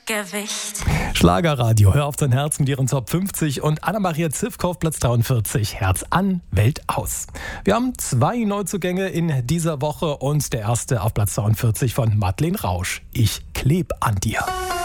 Gewicht. Schlagerradio, hör auf dein Herz mit ihren Top 50 und Anna-Maria Zivkow, Platz 43, Herz an, Welt aus. Wir haben 2 Neuzugänge in dieser Woche und der erste auf Platz 42 von Madeleine Rausch. Ich kleb an dir.